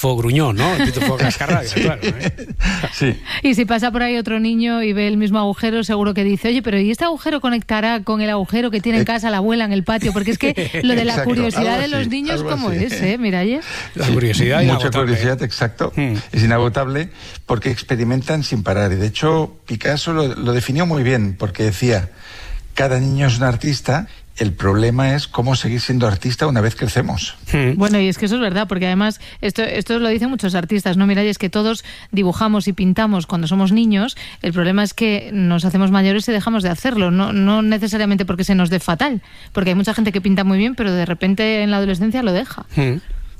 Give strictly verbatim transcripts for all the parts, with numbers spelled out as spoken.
gruñón, ¿no? El pitufo cascarrabias, claro, ¿eh? Sí. Y si pasa por ahí otro niño y ve el mismo agujero, seguro que dice, oye, pero ¿y este agujero conectará con el agujero que tiene en casa la abuela en el patio? Porque es que lo de la Exacto, curiosidad algo de los así, niños, algo ¿cómo así. es, eh, Miralles? La curiosidad Mucha inagotable. curiosidad, exacto. Hmm. Es inagotable porque experimentan sin parar. Y de hecho, Picasso lo, lo definió muy bien porque decía, cada niño es un artista. El problema es cómo seguir siendo artista una vez crecemos. Hmm. Bueno, y es que eso es verdad, porque además esto, esto lo dicen muchos artistas, ¿no? Miralles, que todos dibujamos y pintamos cuando somos niños. El problema es que nos hacemos mayores y dejamos de hacerlo, no, no necesariamente porque se nos dé fatal, porque hay mucha gente que pinta muy bien, pero de repente en la adolescencia lo deja. Hmm.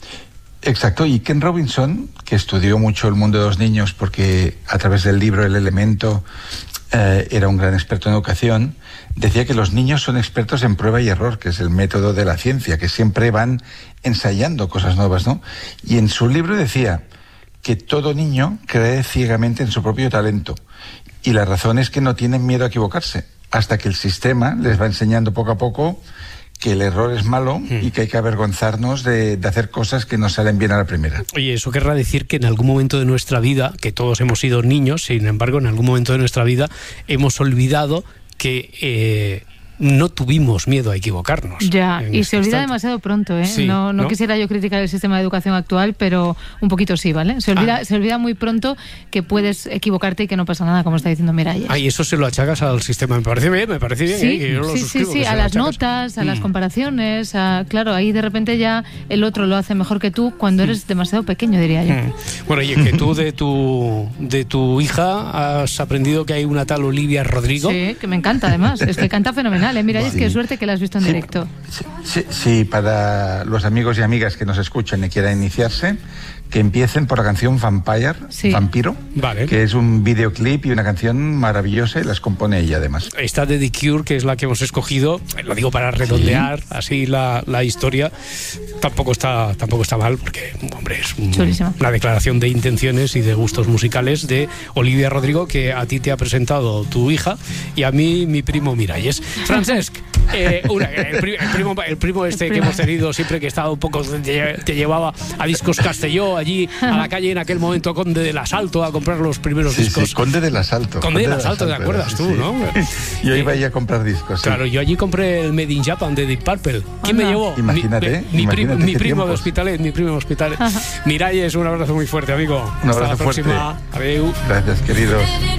Exacto, y Ken Robinson, que estudió mucho el mundo de los niños porque a través del libro El Elemento eh, era un gran experto en educación, decía que los niños son expertos en prueba y error, que es el método de la ciencia, que siempre van ensayando cosas nuevas, ¿no? Y en su libro decía que todo niño cree ciegamente en su propio talento, y la razón es que no tienen miedo a equivocarse, hasta que el sistema les va enseñando poco a poco que el error es malo y que hay que avergonzarnos de, de hacer cosas que no salen bien a la primera. Oye, eso querrá decir que en algún momento de nuestra vida, que todos hemos sido niños, sin embargo, en algún momento de nuestra vida hemos olvidado que eh, no tuvimos miedo a equivocarnos. Ya, y se olvida instante. demasiado pronto, ¿eh? Sí, no, no, ¿no? quisiera yo criticar el sistema de educación actual, pero un poquito sí, ¿vale? Se olvida, Ah. se olvida muy pronto que puedes equivocarte y que no pasa nada, como está diciendo Miralles. Ah, y eso se lo achacas al sistema. Me parece bien, me parece bien. Sí, ¿eh? Que yo lo sí, sí, suscribo, sí, que se a lo las achacas. notas, a las Mm. comparaciones, a, claro, ahí de repente ya el otro lo hace mejor que tú cuando eres demasiado pequeño, diría yo. Mm. Bueno, y que tú de tu de tu hija has aprendido que hay una tal Olivia Rodrigo. Sí, que me encanta además, es que canta fenomenal, ¿eh? Miralles, Sí. qué suerte que la has visto en Sí. directo. Sí, sí, sí, para los amigos y amigas que nos escuchen y quieran iniciarse, que empiecen por la canción Vampire, Sí. Vampiro, Vale. que es un videoclip y una canción maravillosa y las compone ella además. Esta de The Cure, que es la que hemos escogido, eh, lo digo para redondear así la, la historia, tampoco está tampoco está mal, porque, hombre, es un- Chulísima. una declaración de intenciones y de gustos musicales de Olivia Rodrigo, que a ti te ha presentado tu hija y a mí mi primo Miralles. Francesc, eh, una- el, pri- el primo, el primo este El que primo. hemos tenido siempre, que estaba un poco, te, te llevaba a Discos Castelló, allí a la calle en aquel momento Conde del Asalto a comprar los primeros Sí, discos. sí, Conde del Asalto. Conde del Asalto, ¿te acuerdas era, tú, sí, no? sí. Yo iba ahí a comprar discos. sí. Claro, yo allí compré el Made in Japan de Deep Purple. ¿Quién me Anda. llevó? Imagínate, Mi, mi, imagínate primo, mi qué primo de tiempos. Hospitalet, mi primo de Hospitalet. Miralles, un abrazo muy fuerte, amigo. Un Hasta la abrazo fuerte. próxima. Adeu. Gracias, queridos.